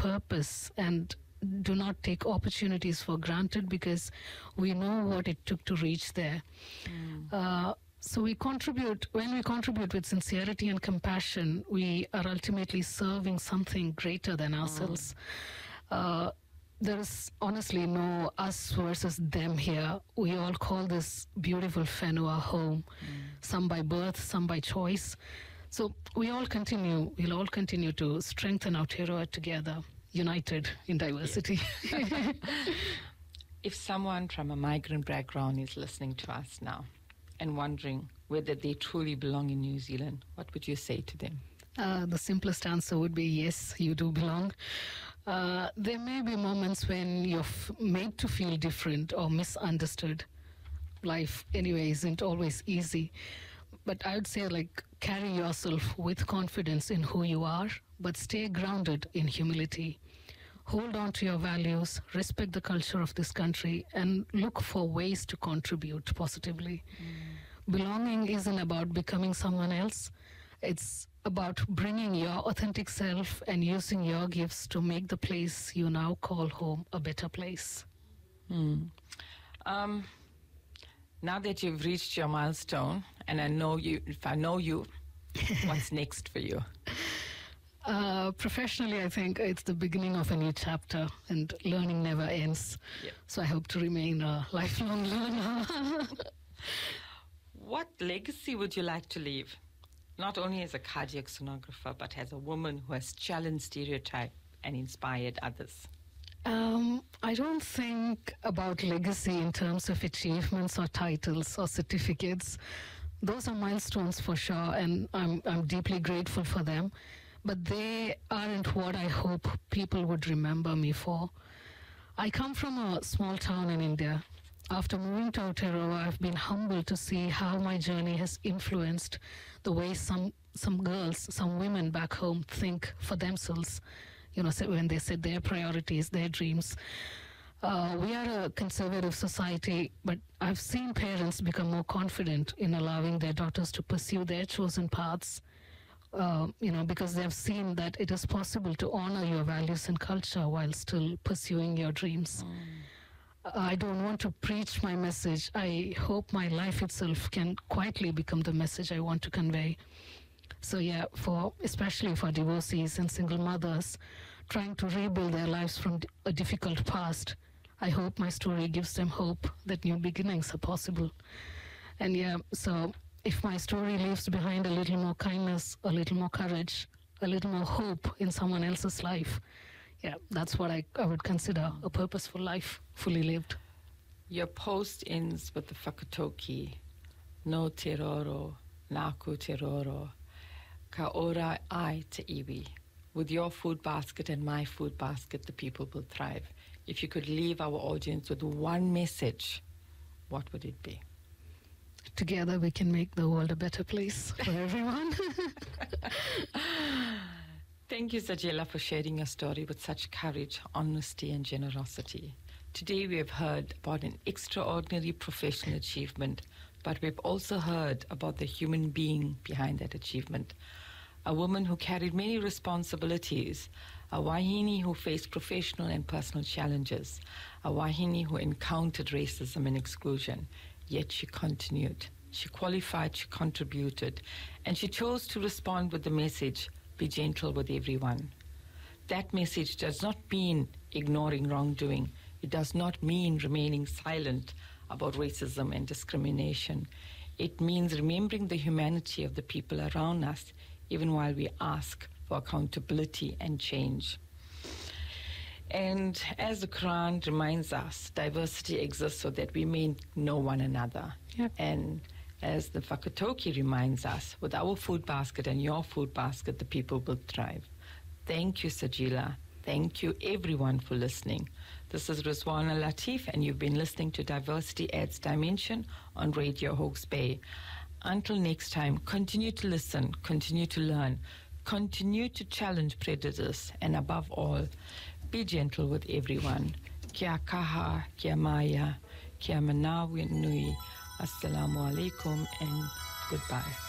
purpose and do not take opportunities for granted, because we know what it took to reach there. So when we contribute with sincerity and compassion, we are ultimately serving something greater than ourselves. There is honestly no us versus them here. We all call this beautiful Whenua home, some by birth, some by choice. So we'll all continue to strengthen Aotearoa together, united in diversity. If someone from a migrant background is listening to us now and wondering whether they truly belong in New Zealand, what would you say to them? The simplest answer would be yes, you do belong. There may be moments when you're made to feel different or misunderstood. Life, anyway, isn't always easy. But I would say, carry yourself with confidence in who you are, but stay grounded in humility. Hold on to your values, respect the culture of this country, and look for ways to contribute positively. Belonging isn't about becoming someone else. It's about bringing your authentic self and using your gifts to make the place you now call home a better place. Now that you've reached your milestone, and if I know you, what's next for you? Professionally, I think it's the beginning of a new chapter, and learning never ends. Yep. So I hope to remain a lifelong learner. What legacy would you like to leave? Not only as a cardiac sonographer, but as a woman who has challenged stereotype and inspired others. I don't think about legacy in terms of achievements or titles or certificates. Those are milestones for sure, and I'm deeply grateful for them. But they aren't what I hope people would remember me for. I come from a small town in India. After moving to Aotearoa, I've been humbled to see how my journey has influenced the way some girls, some women back home think for themselves. When they set their priorities, their dreams. We are a conservative society, but I've seen parents become more confident in allowing their daughters to pursue their chosen paths, because they've seen that it is possible to honor your values and culture while still pursuing your dreams. I don't want to preach my message. I hope my life itself can quietly become the message I want to convey. So especially for divorcees and single mothers trying to rebuild their lives from a difficult past, I hope my story gives them hope that new beginnings are possible. And so if my story leaves behind a little more kindness, a little more courage, a little more hope in someone else's life, that's what I would consider a purposeful life, fully lived. Your post ends with the whakatoki, no te roro, naku te roro, ka ora ai te iwi. With your food basket and my food basket, the people will thrive. If you could leave our audience with one message, what would it be? Together we can make the world a better place for everyone. Thank you, Sajela, for sharing your story with such courage, honesty, and generosity. Today we have heard about an extraordinary professional achievement, but we've also heard about the human being behind that achievement. A woman who carried many responsibilities, a Wahine who faced professional and personal challenges, a Wahine who encountered racism and exclusion, yet she continued. She qualified, she contributed, and she chose to respond with the message, be gentle with everyone. That message does not mean ignoring wrongdoing. It does not mean remaining silent about racism and discrimination. It means remembering the humanity of the people around us, even while we ask for accountability and change. And as the Quran reminds us, diversity exists so that we may know one another. Yep. And as the Whakatoki reminds us, with our food basket and your food basket, the people will thrive. Thank you, Sajila. Thank you, everyone, for listening. This is Rizwana Latif, and you've been listening to Diversity Adds Dimension on Radio Hawke's Bay. Until next time, continue to listen, continue to learn, continue to challenge prejudice, and above all, be gentle with everyone. Kia kaha, kia maya, kia manawi nui. Assalamu alaikum and goodbye.